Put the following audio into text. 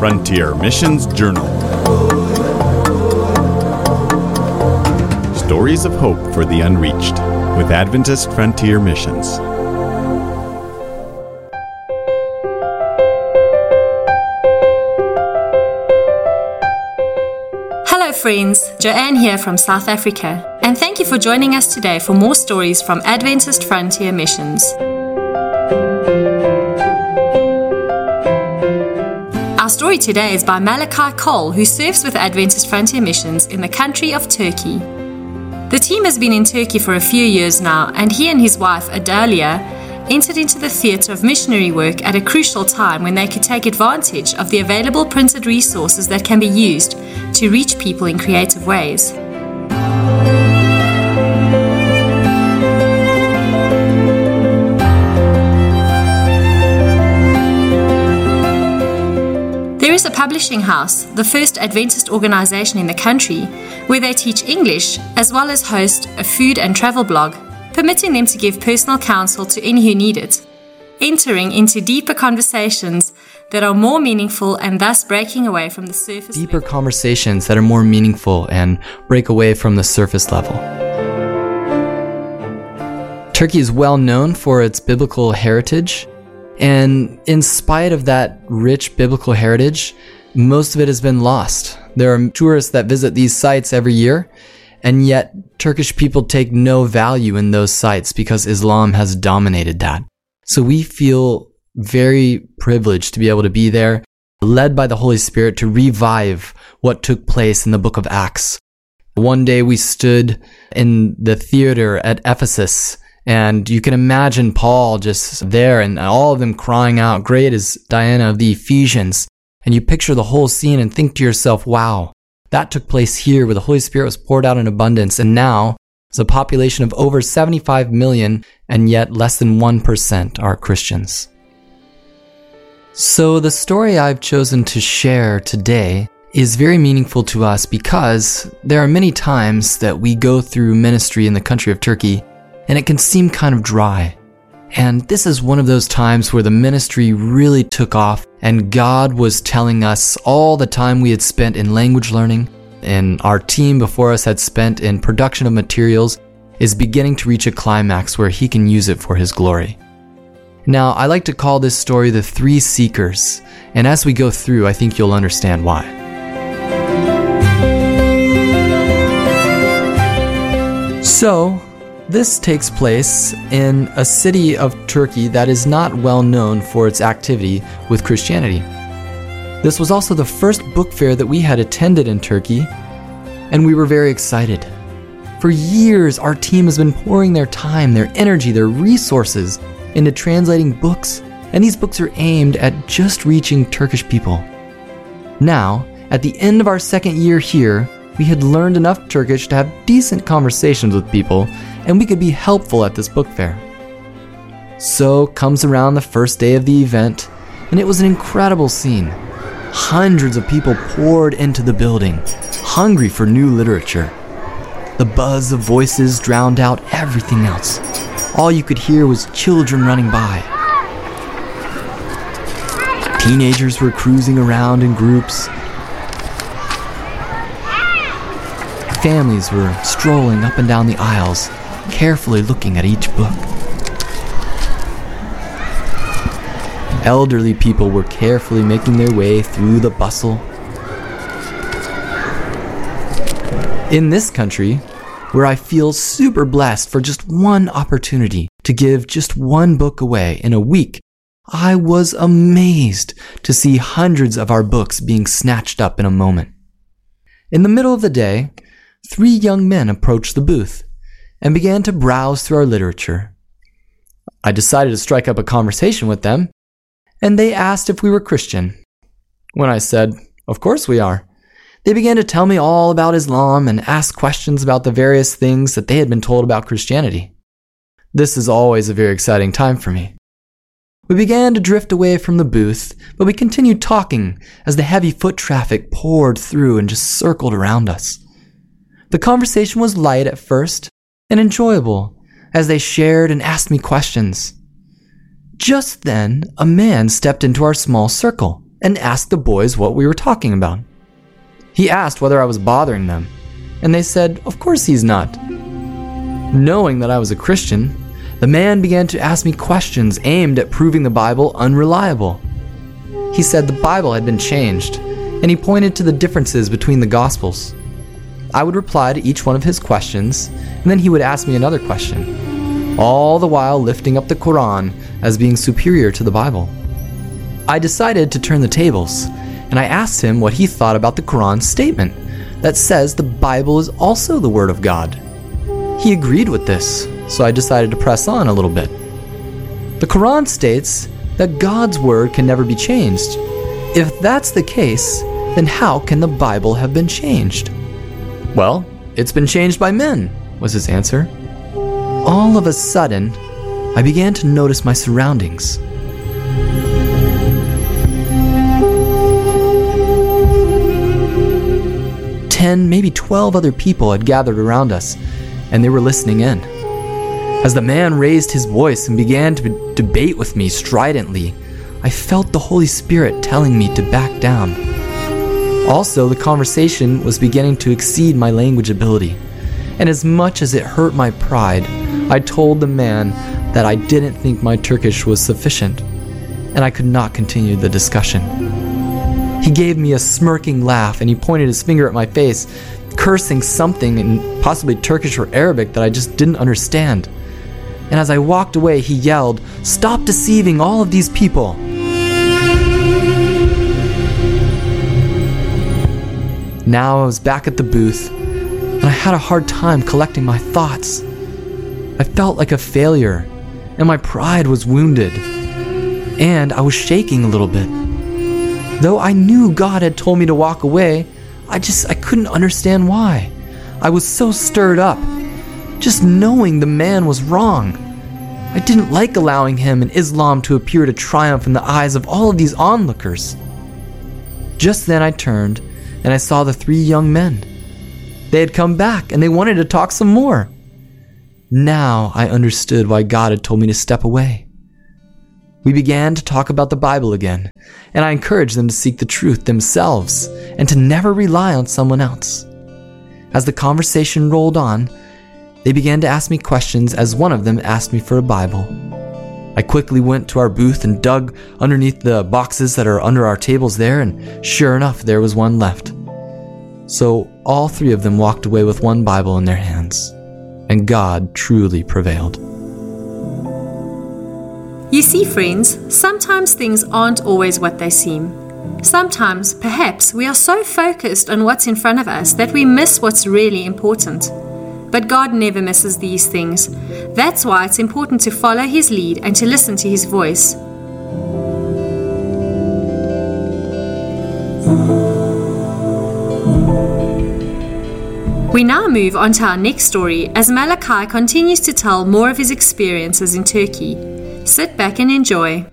Frontier Missions Journal. Stories of hope for the unreached with Adventist Frontier Missions. Hello friends, Joanne here from South Africa, and thank you for joining us today for more stories from Adventist Frontier Missions. Our story today is by Malachi Cole, who serves with Adventist Frontier Missions in the country of Turkey. The team has been in Turkey for a few years now, and he and his wife, Adalia, entered into the theatre of missionary work at a crucial time when they could take advantage of the available printed resources that can be used to reach people in creative ways. There is a publishing house, the first Adventist organization in the country, where they teach English as well as host a food and travel blog, permitting them to give personal counsel to any who need it, entering into deeper conversations that are more meaningful and thus breaking away from the surface level. Conversations that are more meaningful and break away from the surface level. Turkey is well known for its biblical heritage, and in spite of that rich biblical heritage, most of it has been lost. There are tourists that visit these sites every year, and yet Turkish people take no value in those sites because Islam has dominated that. So we feel very privileged to be able to be there, led by the Holy Spirit to revive what took place in the book of Acts. One day we stood in the theater at Ephesus, and you can imagine Paul just there and all of them crying out, "Great is Diana of the Ephesians." And you picture the whole scene and think to yourself, wow, that took place here where the Holy Spirit was poured out in abundance, and now there's a population of over 75 million, and yet less than 1% are Christians. So the story I've chosen to share today is very meaningful to us because there are many times that we go through ministry in the country of Turkey and it can seem kind of dry. And this is one of those times where the ministry really took off and God was telling us all the time we had spent in language learning and our team before us had spent in production of materials is beginning to reach a climax where He can use it for His glory. Now, I like to call this story the Three Seekers, and as we go through, I think you'll understand why. So, this takes place in a city of Turkey that is not well known for its activity with Christianity. This was also the first book fair that we had attended in Turkey, and we were very excited. For years, our team has been pouring their time, their energy, their resources into translating books, and these books are aimed at just reaching Turkish people. Now, at the end of our second year here, we had learned enough Turkish to have decent conversations with people, and we could be helpful at this book fair. So comes around the first day of the event, and it was an incredible scene. Hundreds of people poured into the building, hungry for new literature. The buzz of voices drowned out everything else. All you could hear was children running by. Teenagers were cruising around in groups. Families were strolling up and down the aisles, carefully looking at each book. Elderly people were carefully making their way through the bustle. In this country, where I feel super blessed for just one opportunity to give just one book away in a week, I was amazed to see hundreds of our books being snatched up in a moment. In the middle of the day, 3 young men approached the booth and began to browse through our literature. I decided to strike up a conversation with them, and they asked if we were Christian. When I said, "Of course we are," they began to tell me all about Islam and ask questions about the various things that they had been told about Christianity. This is always a very exciting time for me. We began to drift away from the booth, but we continued talking as the heavy foot traffic poured through and just circled around us. The conversation was light at first and enjoyable as they shared and asked me questions. Just then, a man stepped into our small circle and asked the boys what we were talking about. He asked whether I was bothering them, and they said, of course he's not. Knowing that I was a Christian, the man began to ask me questions aimed at proving the Bible unreliable. He said the Bible had been changed, and he pointed to the differences between the Gospels. I would reply to each one of his questions, and then he would ask me another question, all the while lifting up the Quran as being superior to the Bible. I decided to turn the tables, and I asked him what he thought about the Quran's statement that says the Bible is also the Word of God. He agreed with this, so I decided to press on a little bit. The Quran states that God's Word can never be changed. If that's the case, then how can the Bible have been changed? Well, it's been changed by men, was his answer. All of a sudden, I began to notice my surroundings. Maybe 12 other people had gathered around us, and they were listening in. As the man raised his voice and began to debate with me stridently, I felt the Holy Spirit telling me to back down. Also, the conversation was beginning to exceed my language ability, and as much as it hurt my pride, I told the man that I didn't think my Turkish was sufficient, and I could not continue the discussion. He gave me a smirking laugh, and he pointed his finger at my face, cursing something in possibly Turkish or Arabic that I just didn't understand. And as I walked away, he yelled, "Stop deceiving all of these people!" Now I was back at the booth, and I had a hard time collecting my thoughts. I felt like a failure, and my pride was wounded, and I was shaking a little bit. Though I knew God had told me to walk away, I couldn't understand why. I was so stirred up, just knowing the man was wrong. I didn't like allowing him and Islam to appear to triumph in the eyes of all of these onlookers. Just then I turned, and I saw the 3 young men. They had come back, and they wanted to talk some more. Now I understood why God had told me to step away. We began to talk about the Bible again, and I encouraged them to seek the truth themselves and to never rely on someone else. As the conversation rolled on, they began to ask me questions, as one of them asked me for a Bible. I quickly went to our booth and dug underneath the boxes that are under our tables there, and sure enough, there was one left. So all 3 of them walked away with one Bible in their hands, and God truly prevailed. You see, friends, sometimes things aren't always what they seem. Sometimes, perhaps, we are so focused on what's in front of us that we miss what's really important. But God never misses these things. That's why it's important to follow His lead and to listen to His voice. We now move on to our next story as Malachi continues to tell more of his experiences in Turkey. Sit back and enjoy.